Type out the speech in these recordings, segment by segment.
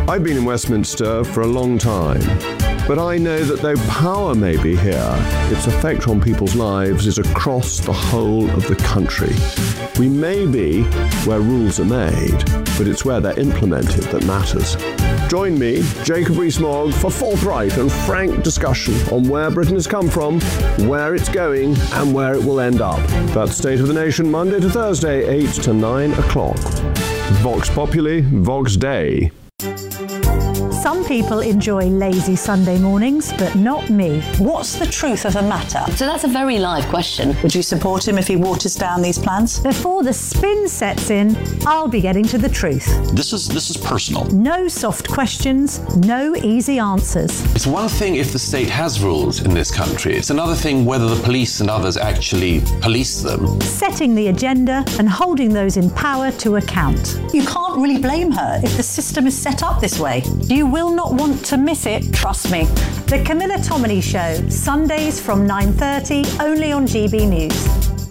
I've been in Westminster for a long time, but I know that though power may be here, its effect on people's lives is across the whole of the country. We may be where rules are made, but it's where they're implemented that matters. Join me, Jacob Rees-Mogg, for forthright and frank discussion on where Britain has come from, where it's going, and where it will end up. That's State of the Nation, Monday to Thursday, 8 to 9 o'clock. Vox Populi, Vox Dei. Some people enjoy lazy Sunday mornings, but not me. What's the truth of the matter? So that's a very live question. Would you support him if he waters down these plans? Before the spin sets in, I'll be getting to the truth. This is personal. No soft questions, no easy answers. It's one thing if the state has rules in this country. It's another thing whether the police and others actually police them. Setting the agenda and holding those in power to account. You can't really blame her if the system is set up this way. You will not want to miss it, trust me. The Camilla Tominey Show, Sundays from 9:30, only on GB News.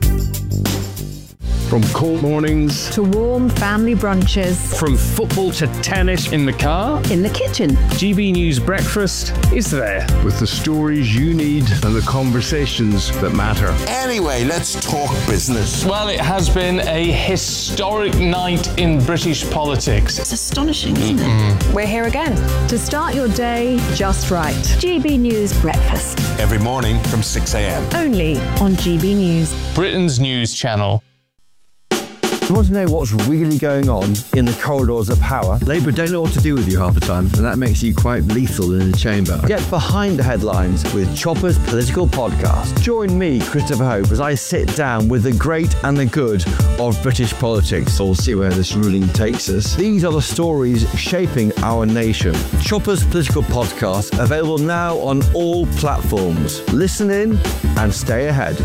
From cold mornings to warm family brunches. From football to tennis in the car. In the kitchen. GB News Breakfast is there. With the stories you need and the conversations that matter. Anyway, let's talk business. Well, it has been a historic night in British politics. It's astonishing, isn't it? We're here again. To start your day just right. GB News Breakfast. Every morning from 6 a.m. Only on GB News. Britain's news channel. You want to know what's really going on in the corridors of power? Labour don't know what to do with you half the time, and that makes you quite lethal in the chamber. Get behind the headlines with Chopper's Political Podcast. Join me, Christopher Hope, as I sit down with the great and the good of British politics. We'll see where this ruling takes us. These are the stories shaping our nation. Chopper's Political Podcast, available now on all platforms. Listen in and stay ahead.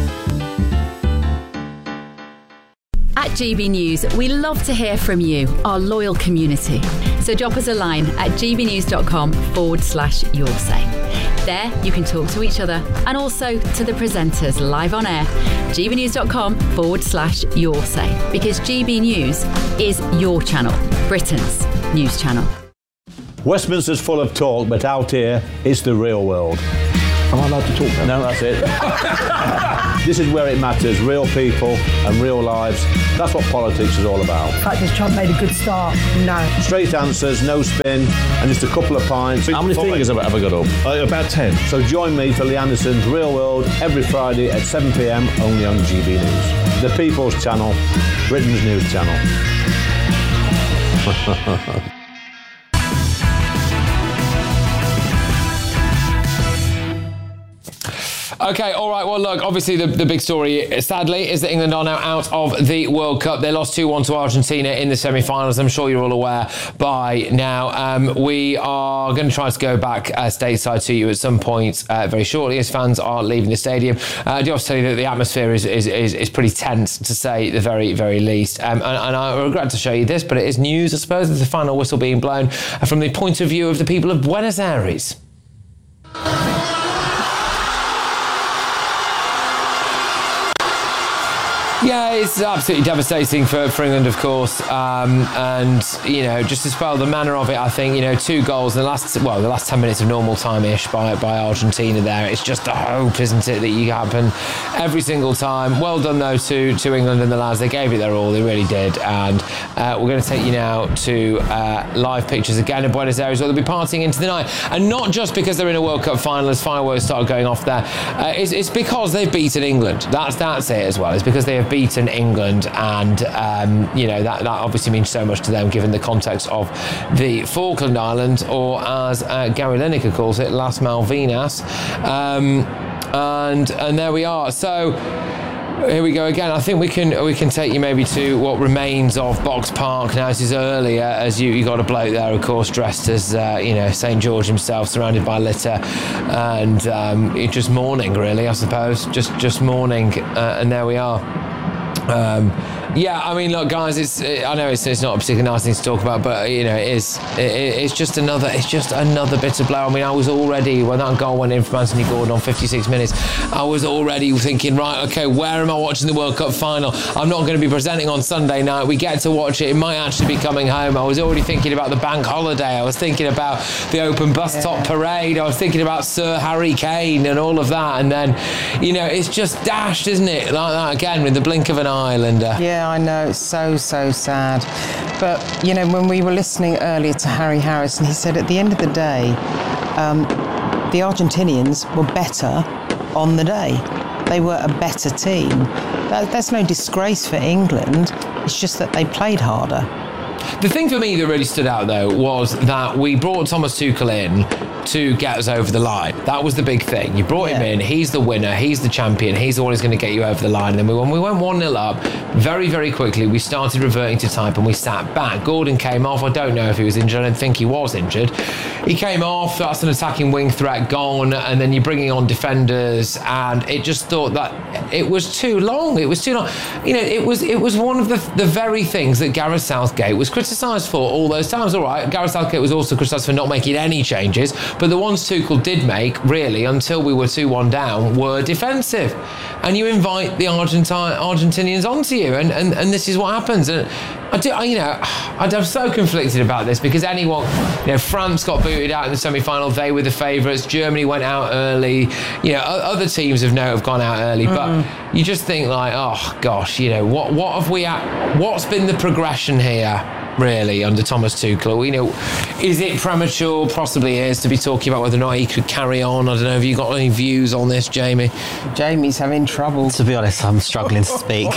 At GB News, we love to hear from you, our loyal community. So drop us a line at gbnews.com/your say. There, you can talk to each other and also to the presenters live on air. gbnews.com/your say. Because GB News is your channel, Britain's news channel. Westminster's full of talk, but out here, it's the real world. Am I allowed to talk now? No, that's it. This is where it matters, real people and real lives. That's what politics is all about. In fact, has Trump made a good start? No. Straight answers, no spin, and just a couple of pints. How many fingers have I ever got up? About 10. So join me for Lee Anderson's Real World every Friday at 7 p.m. only on GB News. The People's Channel, Britain's news channel. Okay, all right. Well, look, obviously the big story, sadly, is that England are now out of the World Cup. They lost 2-1 to Argentina in the semi-finals. I'm sure you're all aware by now. We are going to try to go back stateside to you at some point very shortly as fans are leaving the stadium. I do have to tell you that the atmosphere is pretty tense, to say the very, very least. And I regret to show you this, but it is news, I suppose, with the final whistle being blown from the point of view of the people of Buenos Aires. Yeah, it's absolutely devastating for England, of course, and just to spell the manner of it, I think 2 goals in the last 10 minutes of normal time-ish by Argentina. There, it's just a hope, isn't it, that you happen every single time. Well done though to England and the lads. They gave it their all, they really did. And we're going to take you now to live pictures again in Buenos Aires, where they'll be partying into the night, and not just because they're in a World Cup final as fireworks start going off there. It's because they've beaten England. That's it as well. It's because they have beaten England, and that obviously means so much to them given the context of the Falkland Islands, or as Gary Lineker calls it, Las Malvinas, and there we are. So here we go again. I think we can take you maybe to what remains of Box Park now. This is earlier, as you got a bloke there, of course, dressed as St George himself, surrounded by litter, and just mourning, really, I suppose, just mourning, and there we are. Yeah, I mean, look, guys, I know it's not a particularly nice thing to talk about, but it's just another bitter blow. I mean, I was already, when that goal went in from Anthony Gordon on 56 minutes, I was already thinking, right, okay, where am I watching the World Cup final? I'm not going to be presenting on Sunday night. We get to watch it. It might actually be coming home. I was already thinking about the bank holiday. I was thinking about the open bus top parade. I was thinking about Sir Harry Kane and all of that. And then, it's just dashed, isn't it? Like that again with the blink of an eye, Linda. Yeah, I know, it's so sad. But, when we were listening earlier to Harry Harrison, he said at the end of the day, the Argentinians were better on the day. They were a better team. That's no disgrace for England. It's just that they played harder. The thing for me that really stood out, though, was that we brought Thomas Tuchel in to get us over the line. That was the big thing. You brought him in, he's the winner, he's the champion, he's the one who's going to get you over the line. And then when we went 1-0 up, very, very quickly, we started reverting to type and we sat back. Gordon came off. I don't know if he was injured. I don't think he was injured. He came off. That's an attacking wing threat gone. And then you're bringing on defenders. And it just thought that it was too long. It was too long. It was one of the very things that Gareth Southgate was criticised for all those times. All right, Gareth Southgate was also criticised for not making any changes. But the ones Tuchel did make, really, until we were 2-1 down, were defensive. And you invite the Argentinians onto you, and this is what happens. And I'm so conflicted about this because France got booted out in the semi-final. They were the favourites. Germany went out early. Other teams of note have gone out early. But you just think like, oh gosh, what have we? What's been the progression here? Really, under Thomas Tuchel, is it premature? Possibly is to be talking about whether or not he could carry on. I don't know. Have you got any views on this, Jamie? Jamie's having trouble. To be honest, I'm struggling to speak.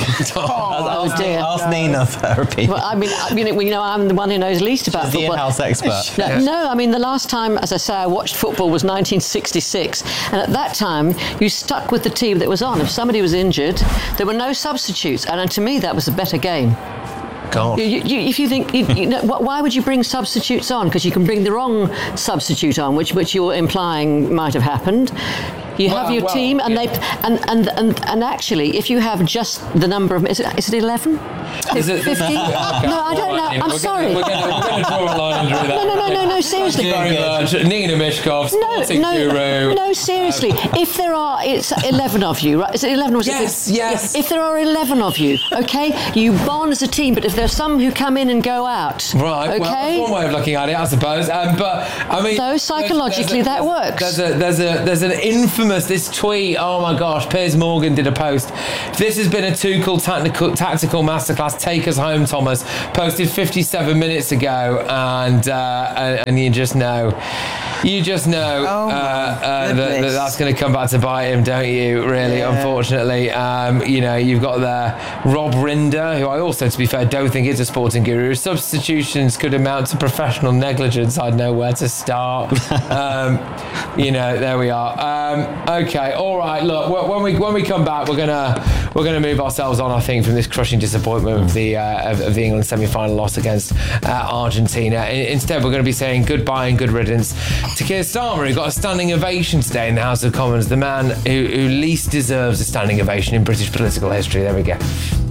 Ask Nina for her opinion. Well, I'm the one who knows least about football. The in-house expert. No, the last time, as I say, I watched football was 1966, and at that time you stuck with the team that was on. If somebody was injured, there were no substitutes, and to me that was a better game. God. If you think, why would you bring substitutes on? Because you can bring the wrong substitute on, which you're implying might have happened. You have your team, and and actually, if you have just the number of, is it 11? Is it 15? No, I don't know. I'm sorry. We're going to draw a line under that. No, seriously. Thank you very much. Nina Mishkov, sporting guru. No, seriously. If there are, it's 11 of you, right? Is it 11 or is it? Yes. If there are 11 of you, okay, you bond as a team, but if there's some who come in and go out, right? Okay. Well, that's one way of looking at it, I suppose. But I mean, so psychologically, that works. There's an infamous this tweet. Oh my gosh, Piers Morgan did a post. This has been a Tuchel tactical masterclass. Take us home, Thomas. Posted 57 minutes ago, and you just know. That's going to come back to bite him, don't you? Really, unfortunately. You've got there Rob Rinder, who I also, to be fair, don't think is a sporting guru. Substitutions could amount to professional negligence. I'd know where to start. There we are. Okay, all right. Look, when we come back, we're gonna move ourselves on. I think from this crushing disappointment of the England semi-final loss against Argentina. Instead, we're going to be saying goodbye and good riddance to Keir Starmer, who got a standing ovation today in the House of Commons. The man who least deserves a standing ovation in British political history. There we go.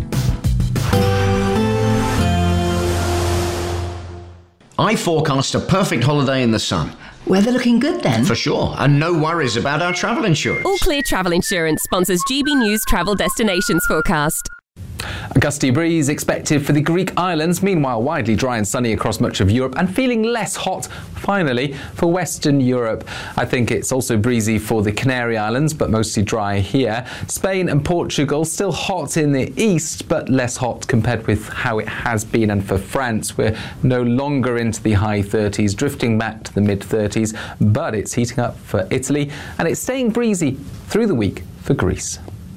I forecast a perfect holiday in the sun. Weather looking good then? For sure, and no worries about our travel insurance. All Clear Travel Insurance sponsors GB News Travel Destinations Forecast. A gusty breeze expected for the Greek islands, meanwhile widely dry and sunny across much of Europe, and feeling less hot, finally, for Western Europe. I think it's also breezy for the Canary Islands, but mostly dry here. Spain and Portugal still hot in the east, but less hot compared with how it has been. And for France, we're no longer into the high 30s, drifting back to the mid-30s, but it's heating up for Italy, and it's staying breezy through the week for Greece.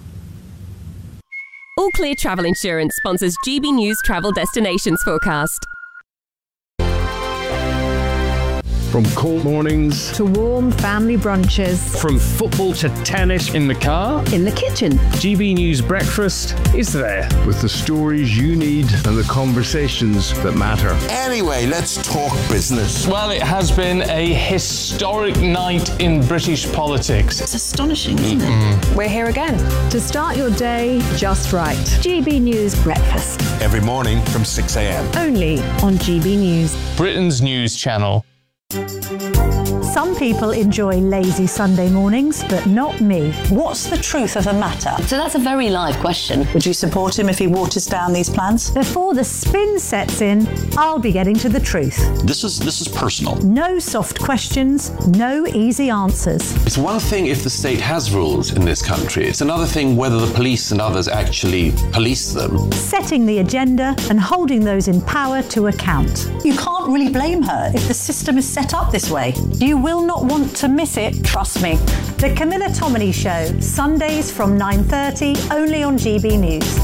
All Clear Travel Insurance sponsors GB News Travel Destinations Forecast. From cold mornings to warm family brunches. From football to tennis in the car. In the kitchen. GB News Breakfast is there with the stories you need and the conversations that matter. Anyway, let's talk business. Well, it has been a historic night in British politics. It's astonishing, isn't it? We're here again to start your day just right. GB News Breakfast. Every morning from 6 a.m. Only on GB News. Britain's news channel. Some people enjoy lazy Sunday mornings, but not me. What's the truth of the matter? So that's a very live question. Would you support him if he waters down these plans? Before the spin sets in, I'll be getting to the truth. This is personal. No soft questions, no easy answers. It's one thing if the state has rules in this country. It's another thing whether the police and others actually police them. Setting the agenda and holding those in power to account. You can't really blame her if the system is set up this way. You will not want to miss it, trust me. The Camilla Tominey Show, Sundays from 9:30, only on GB News.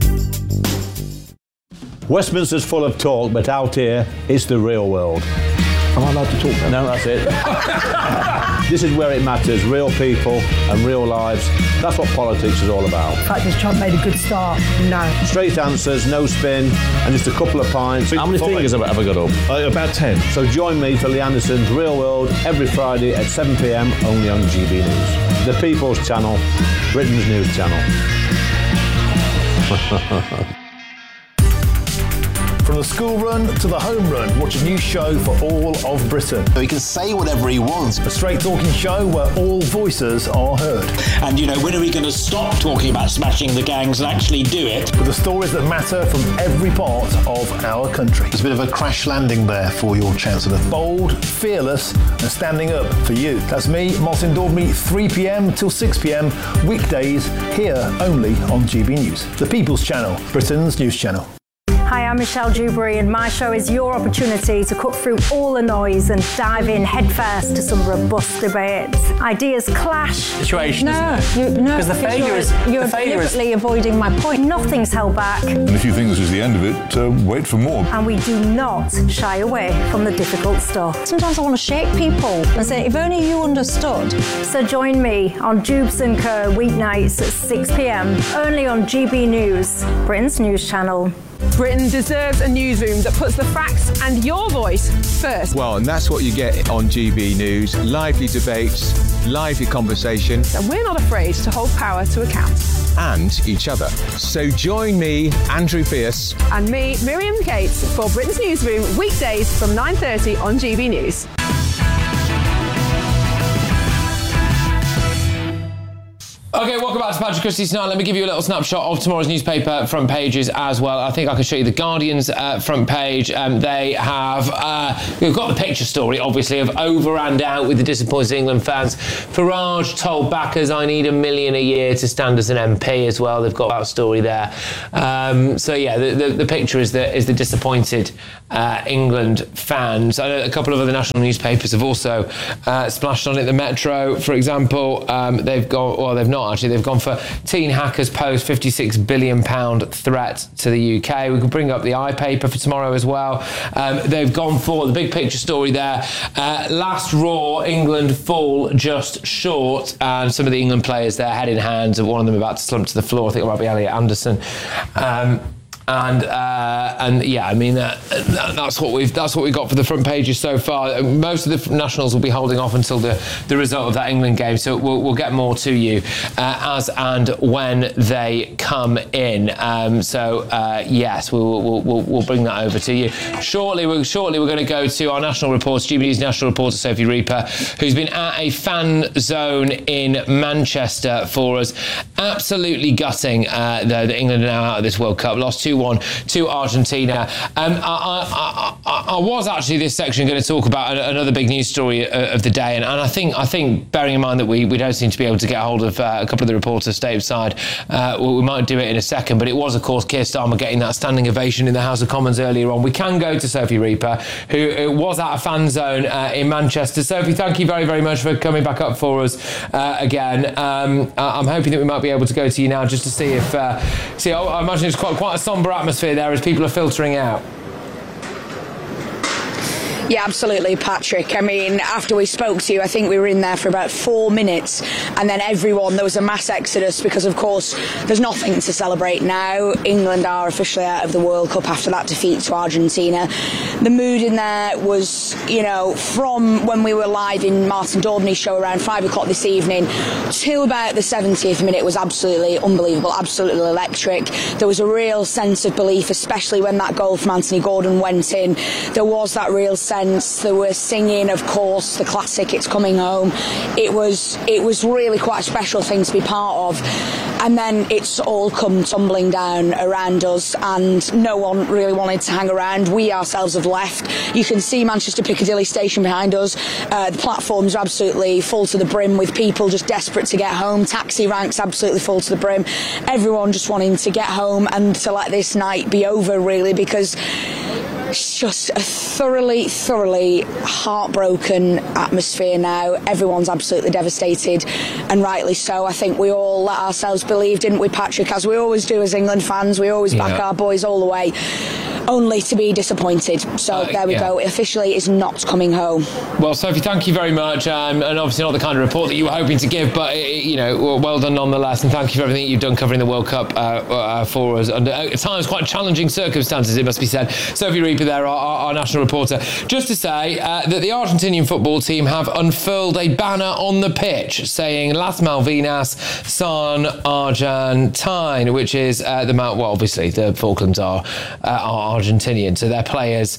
Westminster's full of talk, but out here, it's the real world. Am I allowed to talk now? No, that's it. This is where it matters, real people and real lives. That's what politics is all about. The fact is Trump made a good start, no. Straight answers, no spin, and just a couple of pints. How many fingers have I got up? About 10. So join me for Lee Anderson's Real World every Friday at 7 p.m. only on GB News. The People's Channel, Britain's news channel. From the school run to the home run, watch a new show for all of Britain. So he can say whatever he wants. A straight talking show where all voices are heard. And, when are we going to stop talking about smashing the gangs and actually do it? With the stories that matter from every part of our country. There's a bit of a crash landing there for your Chancellor. Bold, fearless and standing up for you. That's me, Martin Daubney, 3 p.m. till 6 p.m. weekdays here only on GB News. The People's Channel, Britain's news channel. Hi, I'm Michelle Dewberry and my show is your opportunity to cut through all the noise and dive in headfirst to some robust debates. Ideas clash. Situation, No, Because the failure is... You're deliberately avoiding my point. Nothing's held back. And if you think this is the end of it, wait for more. And we do not shy away from the difficult stuff. Sometimes I want to shake people and say, if only you understood. So join me on Jubes and Kerr weeknights at 6 p.m. only on GB News, Britain's news channel. Britain deserves a newsroom that puts the facts and your voice first. Well, and that's what you get on GB News. Lively debates, lively conversation. And we're not afraid to hold power to account. And each other. So join me, Andrew Pierce. And me, Miriam Cates, for Britain's Newsroom, weekdays from 9:30 on GB News. Okay, welcome back to Patrick Christie's Tonight. Let me give you a little snapshot of tomorrow's newspaper front pages as well. I think I can show you the Guardian's front page. They have, we've got the picture story, obviously, of over and out with the disappointed England fans. Farage told backers, I need $1 million a year to stand as an MP as well. They've got that story there. So yeah, the picture is the disappointed England fans. I know a couple of other national newspapers have also splashed on it. The Metro, for example, they've gone for teen hackers pose £56 billion threat to the UK. We could bring up the iPaper for tomorrow as well. They've gone for the big picture story there. Last Raw, England fall just short, and some of the England players there head in hands, and one of them about to slump to the floor. I think it might be Elliot Anderson. And yeah, I mean that's what we've got for the front pages so far. Most of the nationals will be holding off until the result of that England game, so we'll get more to you as and when they come in. Yes, we'll bring that over to you shortly. We're going to go to our national reporter, GB News national reporter Sophie Reaper, who's been at a fan zone in Manchester for us. Absolutely gutting though that England are now out of this World Cup. Lost 2-1 to Argentina. I was actually this section going to talk about another big news story of the day, and I think bearing in mind that we don't seem to be able to get hold of a couple of the reporters stateside, we might do it in a second, but it was of course Keir Starmer getting that standing ovation in the House of Commons earlier on. We can go to Sophie Reaper, who was at a fan zone in Manchester. Sophie, thank you very, very much for coming back up for us again. I'm hoping that we might be able to go to you now just to see if I imagine it's quite a sombre atmosphere there as people are filtering out. Yeah, absolutely, Patrick. I mean, after we spoke to you, I think we were in there for about 4 minutes, and then there was a mass exodus because, of course, there's nothing to celebrate now. England are officially out of the World Cup after that defeat to Argentina. The mood in there was, from when we were live in Martin Daubney's show around 5 o'clock this evening till about the 70th minute was absolutely unbelievable, absolutely electric. There was a real sense of belief, especially when that goal from Anthony Gordon went in. There was that real sense. There were singing, of course, the classic "It's Coming Home." It was really quite a special thing to be part of. And then it's all come tumbling down around us, and no one really wanted to hang around. We ourselves have left. You can see Manchester Piccadilly Station behind us. The platforms are absolutely full to the brim with people just desperate to get home. Taxi ranks absolutely full to the brim. Everyone just wanting to get home and to let this night be over, really, because it's just a thoroughly heartbroken atmosphere now. Everyone's absolutely devastated, and rightly so. I think we all let ourselves believe, didn't we, Patrick, as we always do as England fans. We always back our boys all the way, only to be disappointed. So there we go. It officially is not coming home. Well, Sophie, thank you very much, and obviously not the kind of report that you were hoping to give, but well done nonetheless, and thank you for everything you've done covering the World Cup for us under at times quite challenging circumstances, it must be said. Sophie Reaper there, our national reporter. Just to say that the Argentinian football team have unfurled a banner on the pitch saying Las Malvinas son Argentine, which is obviously the Falklands are Argentinian, so their players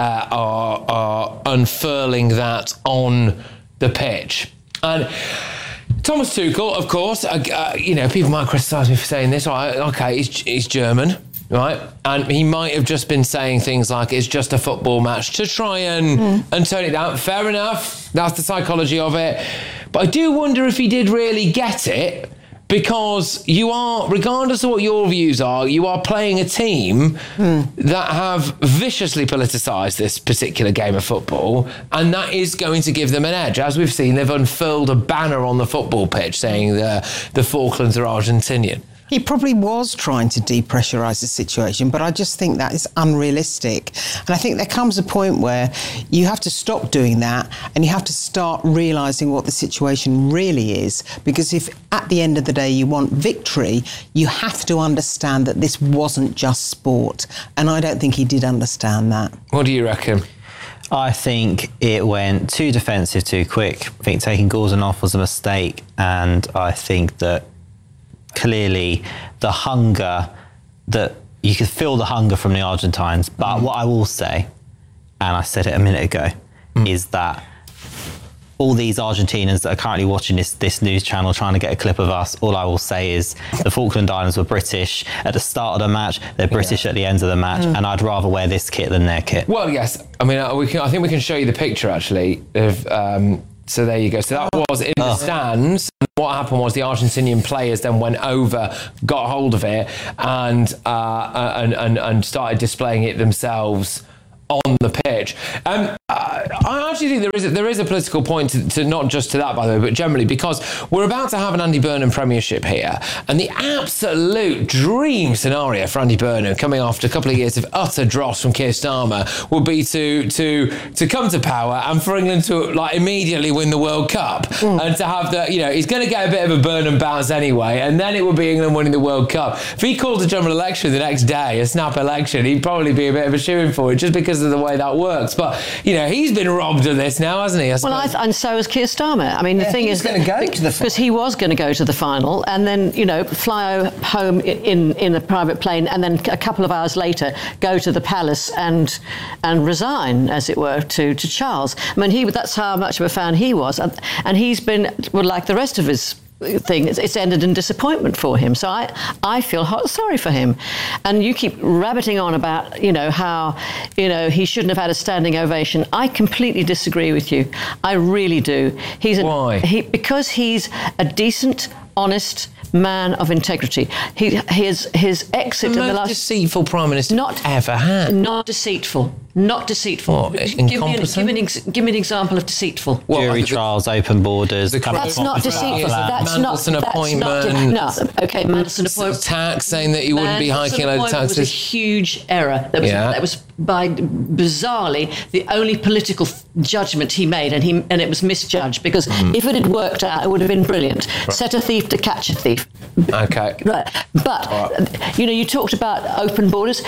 are unfurling that on the pitch. And Thomas Tuchel, of course, people might criticise me for saying this. Okay, he's German, right? And he might have just been saying things like it's just a football match to try and tone it down. Fair enough, that's the psychology of it. But I do wonder if he did really get it, because you are, regardless of what your views are, you are playing a team that have viciously politicised this particular game of football, and that is going to give them an edge. As we've seen, they've unfurled a banner on the football pitch saying the Falklands are Argentinian. He probably was trying to depressurise the situation, but I just think that is unrealistic. And I think there comes a point where you have to stop doing that and you have to start realising what the situation really is. Because if at the end of the day you want victory, you have to understand that this wasn't just sport. And I don't think he did understand that. What do you reckon? I think it went too defensive too quick. I think taking Gordon off was a mistake, and I think that clearly the hunger, that you could feel the hunger from the Argentines. But what I will say, and I said it a minute ago, is that all these Argentinians that are currently watching this news channel trying to get a clip of us, all I will say is the Falkland Islands were British at the start of the match, they're British at the end of the match, and I'd rather wear this kit than their kit. Well, yes. I mean, I think we can show you the picture, actually, of... So there you go. So that was in the stands. What happened was the Argentinian players then went over, got hold of it, and started displaying it themselves on the pitch. I actually think there is a political point to not just to that, by the way, but generally, because we're about to have an Andy Burnham Premiership here, and the absolute dream scenario for Andy Burnham, coming after a couple of years of utter dross from Keir Starmer, would be to come to power and for England to immediately win the World Cup, and to have he's going to get a bit of a Burnham bounce anyway, and then it will be England winning the World Cup. If he called a general election the next day, a snap election, he'd probably be a bit of a shoo-in for it, just because of the way that works. But he's been robbed of this now, hasn't he? And so has Keir Starmer. I mean, the thing is, going to go to the because he was going to go to the final, and then fly home in a private plane, and then a couple of hours later go to the palace and resign, as it were, to Charles. I mean, that's how much of a fan he was, and he's been like the rest of his thing, it's ended in disappointment for him. So I feel sorry for him. And you keep rabbiting on about, how, he shouldn't have had a standing ovation. I completely disagree with you. I really do. Why? Because he's a decent, honest man of integrity. His exit the in the most deceitful Prime Minister ever had. Not deceitful. Not deceitful. What, give me an example of deceitful. Jury trials, open borders. That's not deceitful. That's Mandelson appointment. No, Mandelson appointment. Tax, saying that he wouldn't be hiking a load of taxes. Was a huge error. That was bizarrely the only political judgment he made, and it was misjudged, because if it had worked out, it would have been brilliant. Right. Set a thief to catch a thief. Okay. Right. But, you talked about open borders.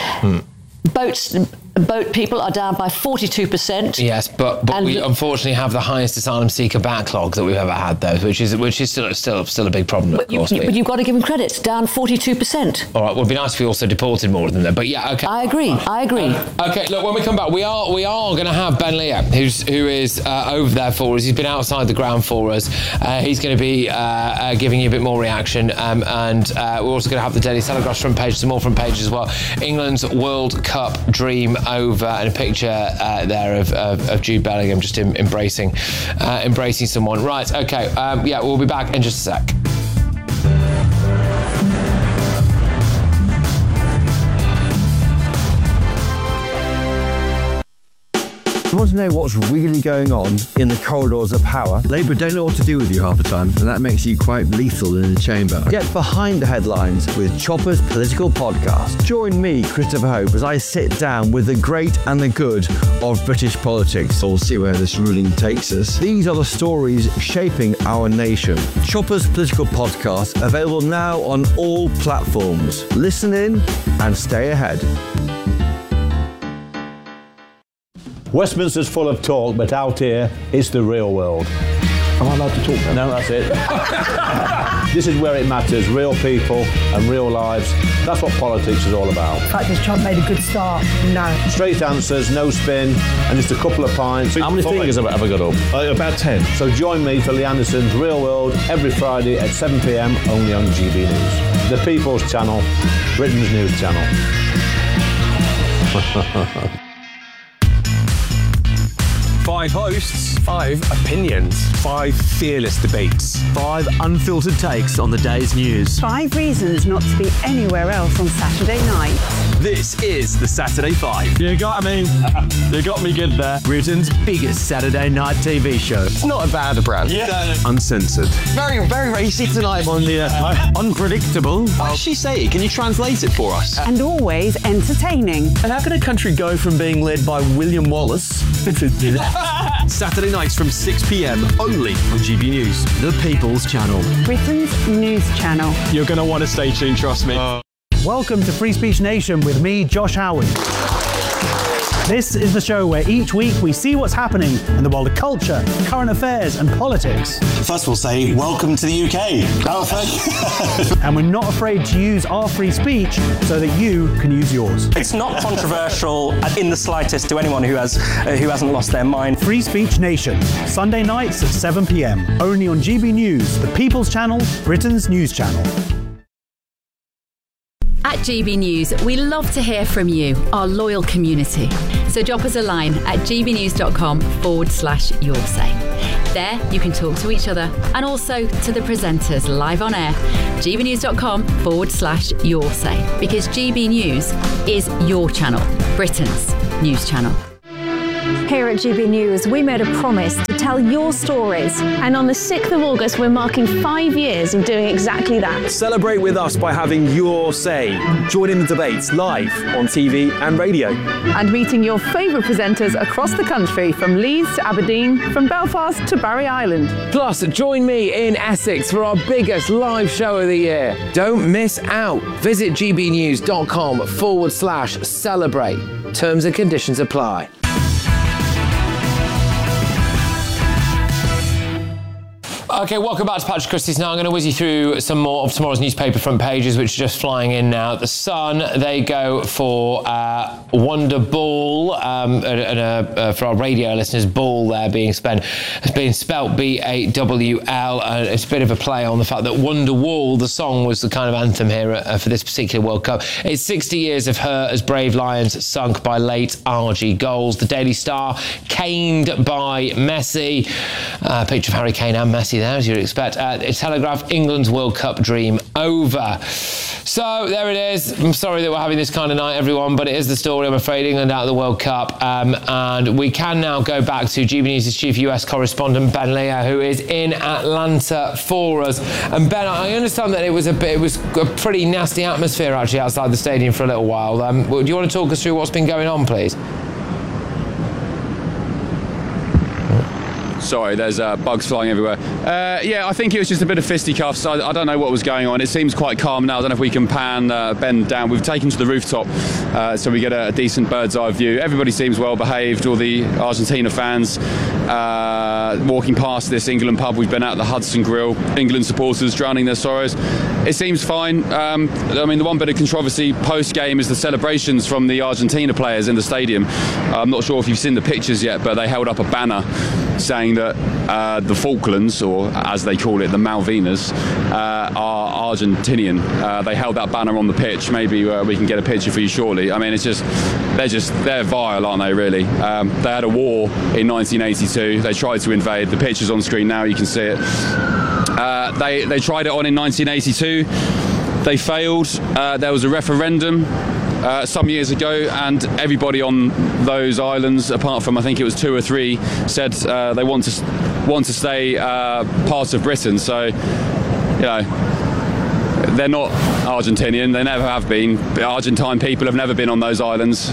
Boat people are down by 42%. Yes, but we unfortunately have the highest asylum seeker backlog that we've ever had, though, which is still a big problem. Of course, but you've got to give them credit. It's down 42%. All right. Well, it'd be nice if we also deported more of them, though. But yeah, okay. I agree. Okay. Look, when we come back, we are going to have Ben Leo, who is over there for us. He's been outside the ground for us. He's going to be giving you a bit more reaction, and we're also going to have the Daily Telegraph's front page, some more front pages as well. England's World Cup dream over, and a picture there of Jude Bellingham just embracing someone. Right, okay, we'll be back in just a sec. You want to know what's really going on in the corridors of power? Labour don't know what to do with you half the time, and that makes you quite lethal in the chamber. Get behind the headlines with Chopper's Political Podcast. Join me, Christopher Hope, as I sit down with the great and the good of British politics. We'll see where this ruling takes us. These are the stories shaping our nation. Chopper's Political Podcast, available now on all platforms. Listen in and stay ahead. Westminster's full of talk, but out here, it's the real world. Am I allowed to talk now? No, that's it. This is where it matters, real people and real lives. That's what politics is all about. The fact is Trump made a good start. No. Straight answers, no spin, and just a couple of pints. How many fingers have I got up? About 10. So join me for Lee Anderson's Real World every Friday at 7 p.m, only on GB News. The People's Channel, Britain's news channel. 5 hosts, 5 opinions, 5 fearless debates, 5 unfiltered takes on the day's news. 5 reasons not to be anywhere else on Saturday night. This is the Saturday 5. You got me good there. Britain's biggest Saturday night TV show. It's not a bad brand. Yeah. Uncensored. Very, very racy tonight on the unpredictable. What did she say? Can you translate it for us? And always entertaining. And how can a country go from being led by William Wallace Saturday nights from 6 p.m. only on GB News, the People's Channel. Britain's news channel. You're going to want to stay tuned, trust me. Welcome to Free Speech Nation with me, Josh Howard. This is the show where each week we see what's happening in the world of culture, current affairs and politics. First we'll say, welcome to the UK. And we're not afraid to use our free speech so that you can use yours. It's not controversial in the slightest to anyone who hasn't lost their mind. Free Speech Nation, Sunday nights at 7 p.m, only on GB News, the People's Channel, Britain's news channel. At GB News, we love to hear from you, our loyal community. So drop us a line at gbnews.com/your say. There, you can talk to each other and also to the presenters live on air. gbnews.com/your say. Because GB News is your channel, Britain's news channel. Here at GB News, we made a promise to tell your stories. And on the 6th of August, we're marking 5 years of doing exactly that. Celebrate with us by having your say. Join in the debates live on TV and radio. And meeting your favourite presenters across the country, from Leeds to Aberdeen, from Belfast to Barry Island. Plus, join me in Essex for our biggest live show of the year. Don't miss out. Visit gbnews.com/celebrate. Terms and conditions apply. Okay, welcome back to Patrick Christie's. Now I'm going to whiz you through some more of tomorrow's newspaper front pages, which are just flying in now. The Sun, they go for Wonder Ball, for our radio listeners, ball there being spelled B-A-W-L. It's a bit of a play on the fact that Wonderwall, the song, was the kind of anthem here for this particular World Cup. It's 60 years of her as brave lions sunk by late RG goals. The Daily Star, caned by Messi. Picture of Harry Kane and Messi there. as you'd expect. Telegraph, England's World Cup dream over. So there it is. I'm sorry that we're having this kind of night, everyone, but it is the story, I'm afraid. England out of the World Cup. And we can now go back to GB News' chief US correspondent, Ben Leah, who is in Atlanta for us. And Ben, I understand that it was a pretty nasty atmosphere actually outside the stadium for a little while. Do you want to talk us through what's been going on, please? Sorry, there's bugs flying everywhere. Yeah, I think it was just a bit of fisticuffs. I don't know what was going on. It seems quite calm now. I don't know if we can pan Ben down. We've taken to the rooftop so we get a decent bird's eye view. Everybody seems well behaved. All the Argentina fans walking past this England pub. We've been at the Hudson Grill. England supporters drowning their sorrows. It seems fine. I mean, the one bit of controversy post-game is the celebrations from the Argentina players in the stadium. I'm not sure if you've seen the pictures yet, but they held up a banner saying that the Falklands, or as they call it, the Malvinas, are Argentinian. They held that banner on the pitch. Maybe we can get a picture for you shortly. I mean, they're vile, aren't they, really? They had a war in 1982. They tried to invade. The picture's on screen now, you can see it. They tried it on in 1982. They failed. There was a referendum some years ago, and everybody on those islands, apart from I think it was 2 or 3, said they want to stay part of Britain. So, you know, they're not Argentinian. They never have been. The Argentine people have never been on those islands.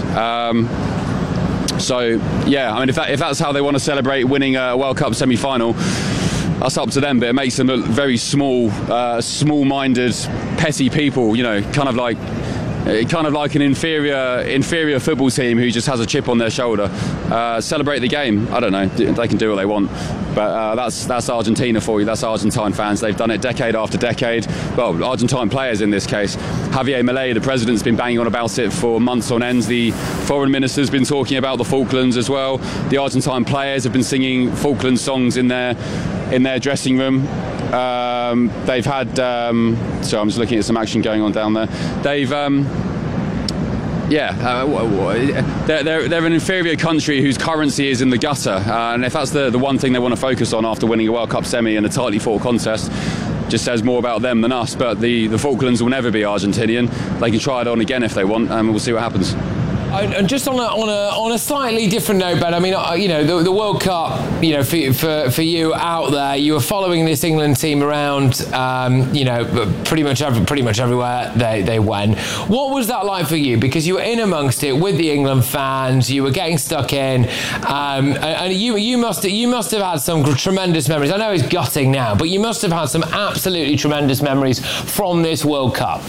So, yeah, I mean, if that's how they want to celebrate winning a World Cup semi-final, that's up to them. But it makes them look very small-minded, petty people. You know, kind of like an inferior football team who just has a chip on their shoulder. Celebrate the game. I don't know. They can do what they want. But that's Argentina for you. That's Argentine fans. They've done it decade after decade. Well, Argentine players in this case. Javier Milei, the president's been banging on about it for months on end. The foreign minister's been talking about the Falklands as well. The Argentine players have been singing Falklands songs in their dressing room. They've had so I'm just looking at some action going on down there. They've they're an inferior country whose currency is in the gutter, and if that's the one thing they want to focus on after winning a World Cup semi in a tightly fought contest, just says more about them than us. But the Falklands will never be Argentinian. They can try it on again if they want, and we'll see what happens. And just on a slightly different note, Ben, I mean, you know, the World Cup, you know, for you out there, you were following this England team around, you know, pretty much everywhere they went. What was that like for you? Because you were in amongst it with the England fans, you were getting stuck in, and you must have had some tremendous memories. I know it's gutting now, but you must have had some absolutely tremendous memories from this World Cup.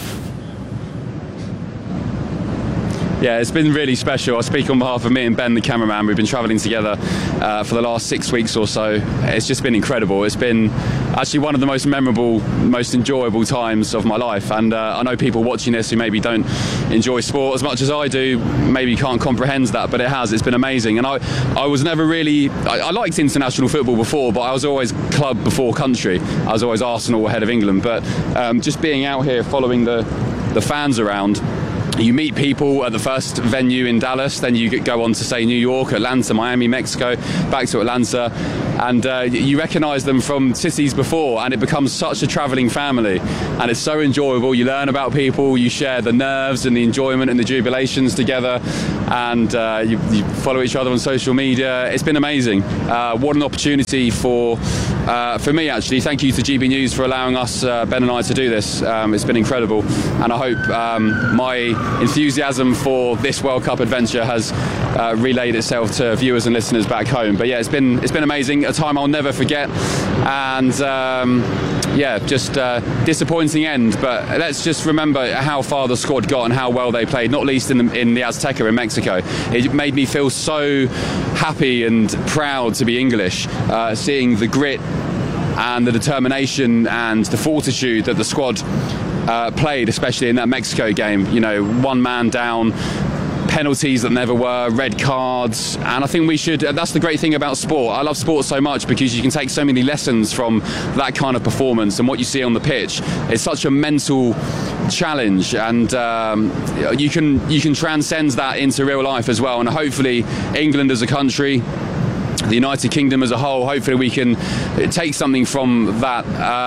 Yeah, it's been really special. I speak on behalf of me and Ben, the cameraman. We've been travelling together for the last 6 weeks or so. It's just been incredible. It's been actually one of the most memorable, most enjoyable times of my life. And I know people watching this who maybe don't enjoy sport as much as I do, maybe can't comprehend that, but it has. It's been amazing. And I was never really... I liked international football before, but I was always club before country. I was always Arsenal ahead of England. But just being out here following the fans around, you meet people at the first venue in Dallas, then you go on to, say, New York, Atlanta, Miami, Mexico, back to Atlanta, and you recognise them from cities before, and it becomes such a travelling family, and it's so enjoyable. You learn about people, you share the nerves and the enjoyment and the jubilations together, and you follow each other on social media. It's been amazing. What an opportunity for me, actually. Thank you to GB News for allowing us, Ben and I, to do this. It's been incredible, and I hope my enthusiasm for this World Cup adventure has relayed itself to viewers and listeners back home. But yeah, it's been amazing, a time I'll never forget, and just disappointing end. But let's just remember how far the squad got and how well they played, not least in the Azteca in Mexico. It made me feel so happy and proud to be English, seeing the grit and the determination and the fortitude that the squad played, especially in that Mexico game. You know, one man down, penalties that never were, red cards, and I think we should. That's the great thing about sport. I love sport so much because you can take so many lessons from that kind of performance and what you see on the pitch. It's such a mental challenge, and you can transcend that into real life as well. And hopefully England as a country the United Kingdom as a whole. Hopefully we can take something from that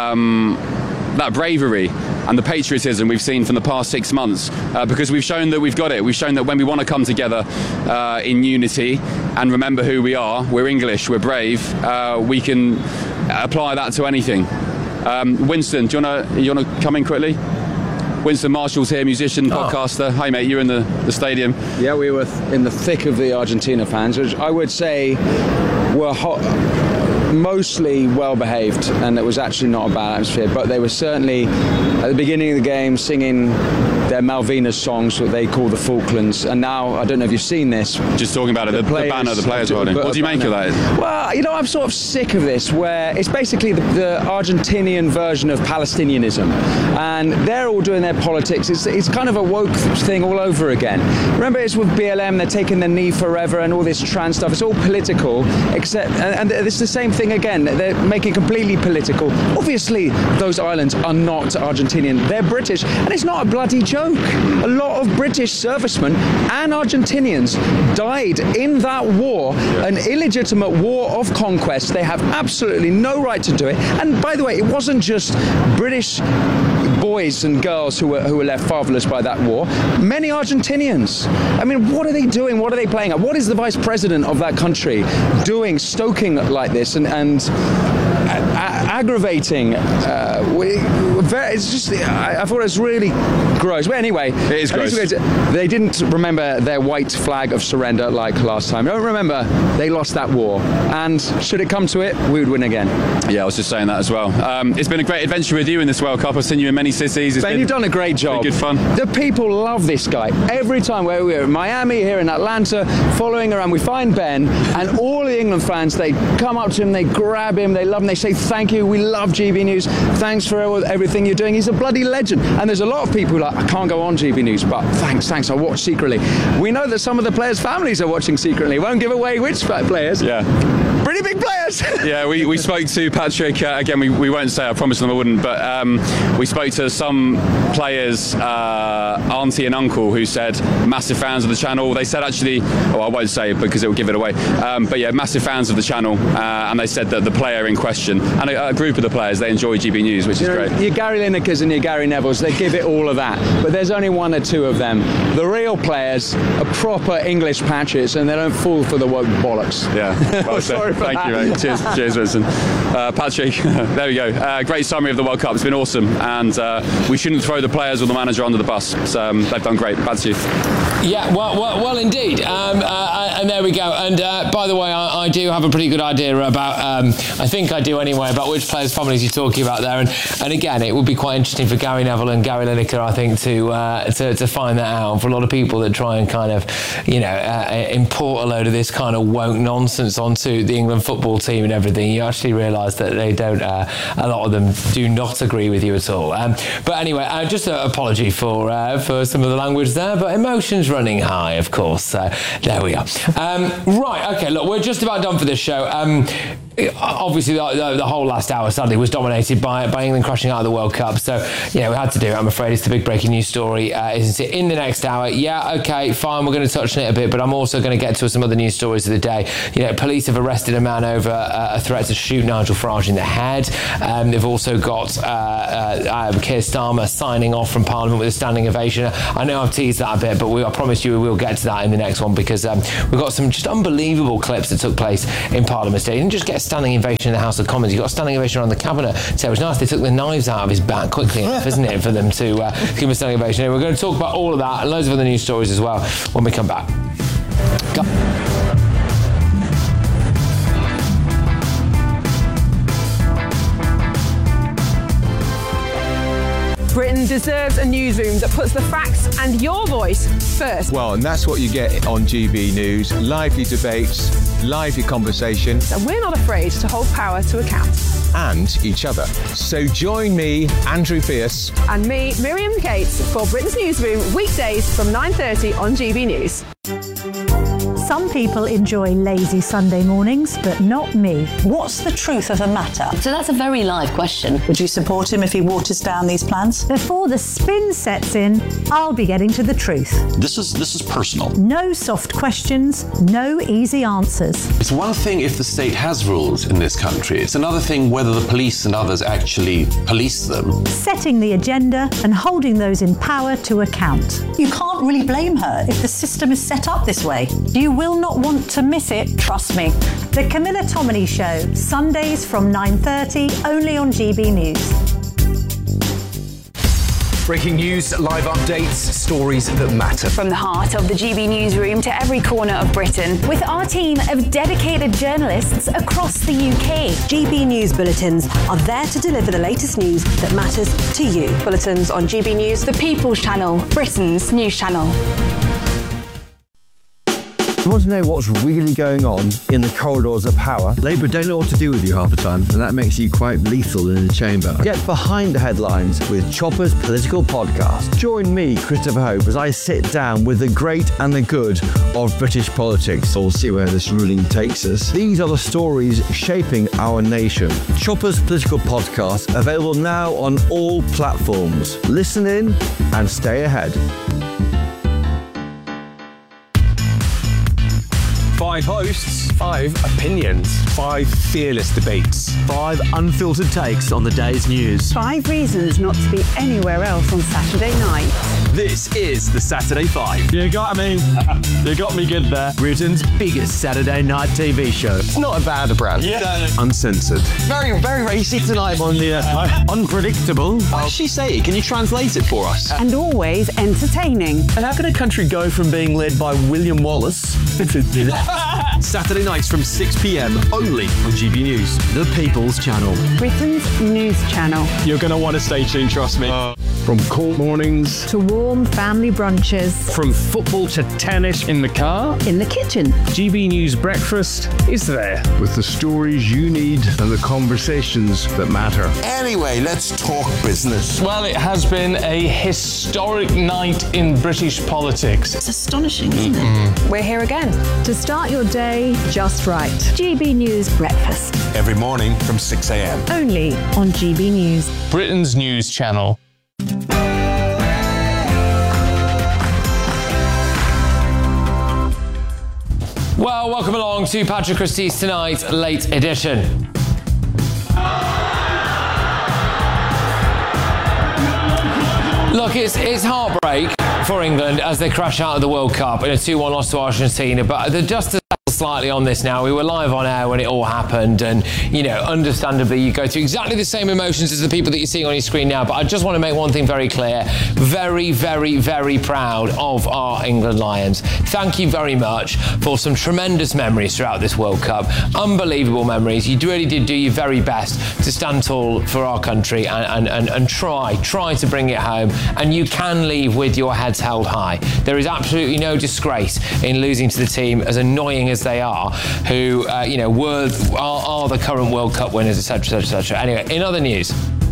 that bravery and the patriotism we've seen from the past 6 months, because we've shown that we've got it. We've shown that when we want to come together in unity and remember who we are, we're English, we're brave, we can apply that to anything. Winston, do you want to come in quickly? Winston Marshall's here, musician, podcaster. Hi mate, you're in the stadium. Yeah, we were in the thick of the Argentina fans, which I would say were mostly well behaved, and it was actually not a bad atmosphere, but they were certainly at the beginning of the game singing their Malvinas songs, what they call the Falklands, and now I don't know if you've seen this. Just talking about it, the banner the players are holding. What do you make of that? Well, I'm sort of sick of this, where it's basically the Argentinian version of Palestinianism, and they're all doing their politics. It's kind of a woke thing all over again. Remember, it's with BLM, they're taking the knee forever and all this trans stuff. It's all political, except, and it's the same thing again. They're making it completely political. Obviously, those islands are not Argentinian. They're British, and it's not a bloody joke. A lot of British servicemen and Argentinians died in that war, an illegitimate war of conquest. They have absolutely no right to do it. And by the way, it wasn't just British boys and girls who were left fatherless by that war. Many Argentinians. I mean, what are they doing? What are they playing at? What is the vice president of that country doing, stoking like this and aggravating? It's just, I thought it was really gross. But anyway, it is gross. They didn't remember their white flag of surrender like last time. Don't remember they lost that war, and should it come to it, we would win again. Yeah, I was just saying that as well. It's been a great adventure with you in this World Cup. I've seen you in many cities. Ben, you've done a great job. Good fun. The people love this guy. Every time where we're in Miami, here in Atlanta, following around, we find Ben, and all the England fans, they come up to him, they grab him, they love him, they say thank you, we love GB News, thanks for everything you're doing. He's a bloody legend. And there's a lot of people like, I can't go on GB News, but thanks, I watch secretly. We know that some of the players' families are watching secretly. Won't give away which players. Yeah. Pretty big players. Yeah, we spoke to Patrick, again, we won't say, I promised them I wouldn't, but we spoke to some players' auntie and uncle who said massive fans of the channel. They said actually, I won't say because it will give it away, but yeah, massive fans of the channel, and they said that the player in question, and a group of the players, they enjoy GB News, which is great. Your Gary Linekers and your Gary Nevilles, they give it all of that, but there's only one or two of them. The real players are proper English patriots, and they don't fall for the woke bollocks. Yeah, well, sorry for thank that. you, mate. Cheers, Winston. Patrick, there we go. Great summary of the World Cup. It's been awesome, and we shouldn't throw the players or the manager under the bus. So, they've done great. Back to you. Yeah, well, indeed. And there we go. And by the way, I do have a pretty good idea about, I think I do anyway, about which players' families you're talking about there. And again, it would be quite interesting for Gary Neville and Gary Lineker, I think, to find that out. And for a lot of people that try and kind of, import a load of this kind of woke nonsense onto the England football team and everything, you actually realise that they don't, a lot of them do not agree with you at all. But anyway, just an apology for some of the language there, but emotions running high, of course. There we are. Right, okay, look, we're just about done for this show. Obviously, the whole last hour, sadly, was dominated by England crashing out of the World Cup. So, we had to do it. I'm afraid it's the big breaking news story, isn't it? In the next hour, yeah, okay, fine, we're going to touch on it a bit, but I'm also going to get to some other news stories of the day. Police have arrested a man over a threat to shoot Nigel Farage in the head. They've also got Keir Starmer signing off from Parliament with a standing ovation. I know I've teased that a bit, but I promise you we will get to that in the next one, because we've got some just unbelievable clips that took place in Parliament State. And just get standing ovation in the House of Commons. You got a standing ovation around the cabinet. So it was nice they took the knives out of his back quickly enough, isn't it, for them to give him a standing ovation. Anyway, we're going to talk about all of that and loads of other news stories as well when we come back. Britain deserves a newsroom that puts the facts and your voice first. Well, and that's what you get on GB News. Lively debates, lively conversation. And we're not afraid to hold power to account. And each other. So join me, Andrew Pierce. And me, Miriam Cates, for Britain's Newsroom, weekdays from 9:30 on GB News. Some people enjoy lazy Sunday mornings, but not me. What's the truth of the matter? So that's a very live question. Would you support him if he waters down these plans? Before the spin sets in, I'll be getting to the truth. This is personal. No soft questions, no easy answers. It's one thing if the state has rules in this country. It's another thing whether the police and others actually police them. Setting the agenda and holding those in power to account. You can't really blame her if the system is set up this way. You will not want to miss it, trust me. The Camilla Tominey Show, Sundays from 9:30, only on GB News. Breaking news, live updates, stories that matter. From the heart of the GB newsroom to every corner of Britain, with our team of dedicated journalists across the UK. GB News bulletins are there to deliver the latest news that matters to you. Bulletins on GB News, the People's Channel, Britain's news channel. You want to know what's really going on in the corridors of power? Labour don't know what to do with you half the time, and that makes you quite lethal in the chamber. Get behind the headlines with Chopper's Political Podcast. Join me, Christopher Hope, as I sit down with the great and the good of British politics. We'll see where this ruling takes us. These are the stories shaping our nation. Chopper's Political Podcast, available now on all platforms. Listen in and stay ahead. 5 hosts, 5 opinions, 5 fearless debates, 5 unfiltered takes on the day's news. 5 reasons not to be anywhere else on Saturday night. This is the Saturday 5. You got me. You got me good there. Britain's biggest Saturday night TV show. It's not a bad brand. Yeah. Uncensored. Very, very racy tonight on the unpredictable. What did she say? Can you translate it for us? And always entertaining. And how can a country go from being led by William Wallace Saturday nights from 6 p.m. only on GB News, the People's Channel. Britain's news channel. You're going to want to stay tuned, trust me. From cold mornings to warm family brunches. From football to tennis in the car. In the kitchen. GB News Breakfast is there. With the stories you need and the conversations that matter. Anyway, let's talk business. Well, it has been a historic night in British politics. It's astonishing, isn't it? We're here again. To start your day just right. GB News Breakfast. Every morning from 6 a.m. Only on GB News. Britain's news channel. Well, welcome along to Patrick Christie's Tonight Late Edition. Look, it's heartbreak for England as they crash out of the World Cup in a 2-1 loss to Argentina, but just to slightly on this now, we were live on air when it all happened, and you know, understandably you go through exactly the same emotions as the people that you're seeing on your screen now, but I just want to make one thing very clear. Very, very, very proud of our England Lions. Thank you very much for some tremendous memories throughout this World Cup. Unbelievable memories. You really did do your very best to stand tall for our country and try to bring it home, and you can leave with your heads held high. There is absolutely no disgrace in losing to the team as annoying as they are, who are the current World Cup winners, etc., etc. Anyway, in other news,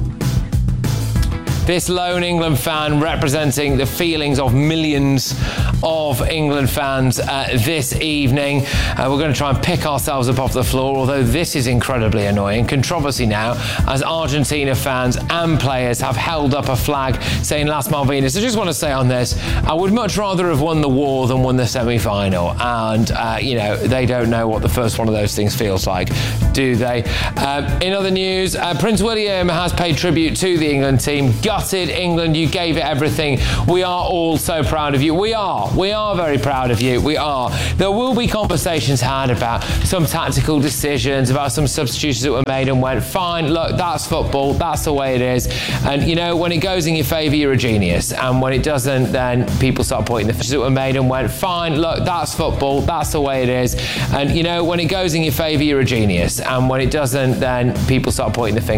this lone England fan representing the feelings of millions of England fans this evening. We're going to try and pick ourselves up off the floor, although this is incredibly annoying. Controversy now as Argentina fans and players have held up a flag saying Las Malvinas. I just want to say on this, I would much rather have won the war than won the semi-final. And, they don't know what the first one of those things feels like, do they? In other news, Prince William has paid tribute to the England team. Gutted, England, you gave it everything. We are all so proud of you. We are very proud of you. We are. There will be conversations had about some tactical decisions, about some substitutions that were made and went, fine, look, that's football, that's the way it is. And, when it goes in your favour, you're a genius. And when it doesn't, then people start pointing the fingers that were made and went, fine, look, that's football, that's the way it is. And, when it goes in your favour, you're a genius. And when it doesn't, then people start pointing the fingers.